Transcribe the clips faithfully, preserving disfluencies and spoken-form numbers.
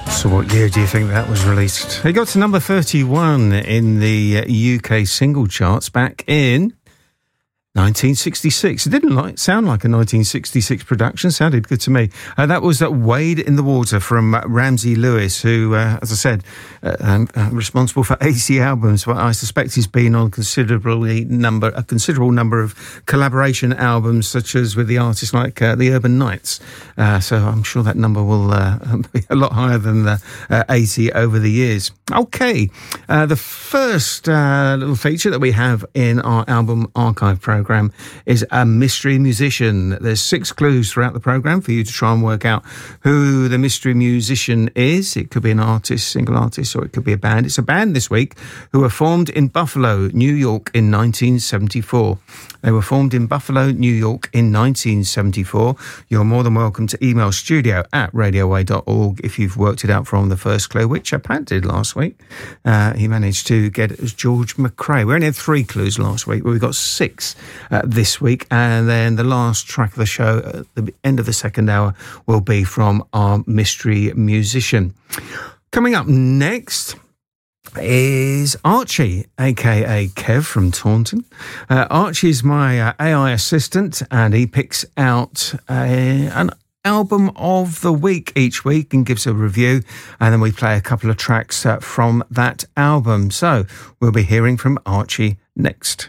So what year do you think that was released? It got to number thirty-one in the U K single charts back in nineteen sixty-six. It didn't like, sound like a nineteen sixty-six production. Sounded good to me. Uh, that was uh, Wade in the Water from uh, Ramsey Lewis, who, uh, as I said, uh, um, uh, responsible for eighty albums. But I suspect he's been on considerably number, a considerable number of collaboration albums, such as with the artists like uh, the Urban Knights. Uh, so I'm sure that number will uh, be a lot higher than the uh, eighty over the years. Okay, uh, the first uh, little feature that we have in our album archive program program is a mystery musician. There's six clues throughout the program for you to try and work out who the mystery musician is. It could be an artist, single artist, or it could be a band. It's a band this week who were formed in Buffalo, New York in nineteen seventy-four. They were formed in Buffalo, New York in nineteen seventy-four. You're more than welcome to email studio at radioway dot org if you've worked it out from the first clue, which Pat did last week. Uh, he managed to get it as George McRae. We only had three clues last week, but we got six uh, this week. And then the last track of the show at the end of the second hour will be from our mystery musician. Coming up next is Archie, aka Kev from Taunton. Uh, Archie is my uh, A I assistant, and he picks out uh, an album of the week each week and gives a review, and then we play a couple of tracks uh, from that album. So we'll be hearing from Archie next.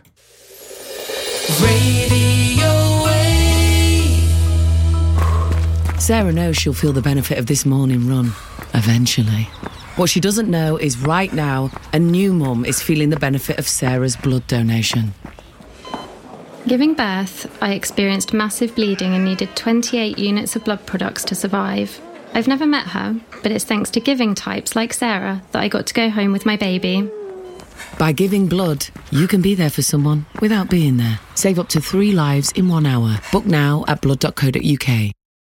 Radio Way. Sarah knows she'll feel the benefit of this morning run eventually. What she doesn't know is right now, a new mum is feeling the benefit of Sarah's blood donation. Giving birth, I experienced massive bleeding and needed twenty-eight units of blood products to survive. I've never met her, but it's thanks to giving types like Sarah that I got to go home with my baby. By giving blood, you can be there for someone without being there. Save up to three lives in one hour. Book now at blood dot co dot uk.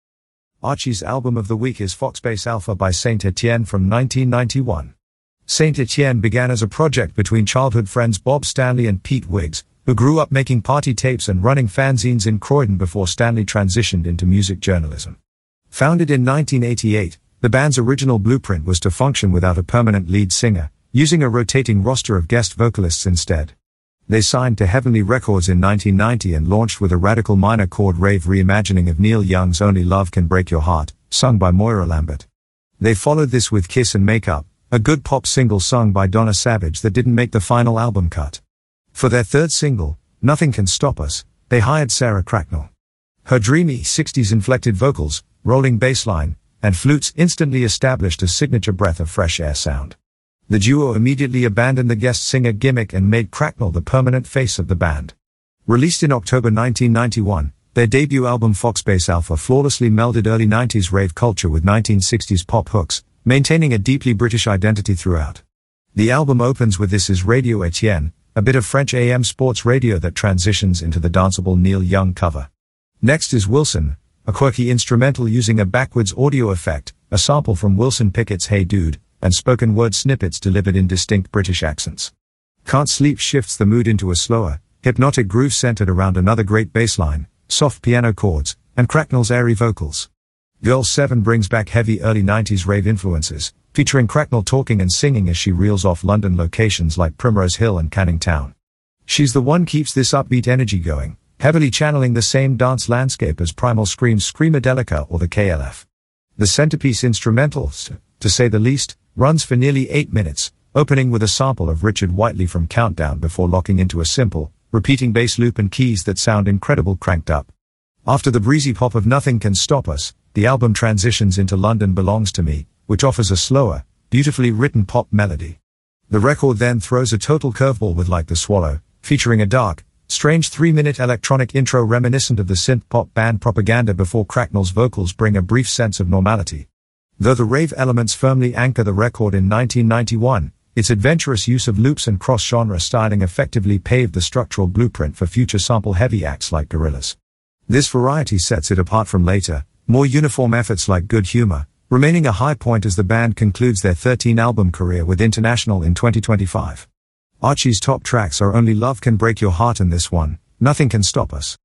Archie's album of the week is Foxbase Alpha by Saint Etienne from nineteen ninety-one. Saint Etienne began as a project between childhood friends Bob Stanley and Pete Wiggs, who grew up making party tapes and running fanzines in Croydon before Stanley transitioned into music journalism. Founded in nineteen eighty-eight, the band's original blueprint was to function without a permanent lead singer, using a rotating roster of guest vocalists instead. They signed to Heavenly Records in nineteen ninety and launched with a radical minor chord rave reimagining of Neil Young's Only Love Can Break Your Heart, sung by Moira Lambert. They followed this with Kiss and Make Up, a good pop single sung by Donna Savage that didn't make the final album cut. For their third single, Nothing Can Stop Us, they hired Sarah Cracknell. Her dreamy, sixties inflected vocals, rolling bass line, and flutes instantly established a signature breath of fresh air sound. The duo immediately abandoned the guest singer gimmick and made Cracknell the permanent face of the band. Released in October nineteen ninety-one, their debut album Foxbase Alpha flawlessly melded early nineties rave culture with nineteen sixties pop hooks, maintaining a deeply British identity throughout. The album opens with This Is Radio Etienne, a bit of French A M sports radio that transitions into the danceable Neil Young cover. Next is Wilson, a quirky instrumental using a backwards audio effect, a sample from Wilson Pickett's Hey Dude, and spoken word snippets delivered in distinct British accents. Can't Sleep shifts the mood into a slower, hypnotic groove centered around another great bass line, soft piano chords, and Cracknell's airy vocals. Girl seven brings back heavy early nineties rave influences, featuring Cracknell talking and singing as she reels off London locations like Primrose Hill and Canning Town. She's the one keeps this upbeat energy going, heavily channeling the same dance landscape as Primal Scream's Screamadelica or the K L F. The centerpiece instrumental, to say the least, runs for nearly eight minutes, opening with a sample of Richard Whiteley from Countdown before locking into a simple, repeating bass loop and keys that sound incredible cranked up. After the breezy pop of Nothing Can Stop Us, the album transitions into London Belongs to Me, which offers a slower, beautifully written pop melody. The record then throws a total curveball with Like the Swallow, featuring a dark, strange three-minute electronic intro reminiscent of the synth-pop band Propaganda before Cracknell's vocals bring a brief sense of normality. Though the rave elements firmly anchor the record in nineteen ninety-one, its adventurous use of loops and cross-genre styling effectively paved the structural blueprint for future sample-heavy acts like Gorillaz. This variety sets it apart from later, more uniform efforts like Good Humor, remaining a high point as the band concludes their thirteen-album career with International in twenty twenty-five. Archie's top tracks are Only Love Can Break Your Heart and this one, Nothing Can Stop Us.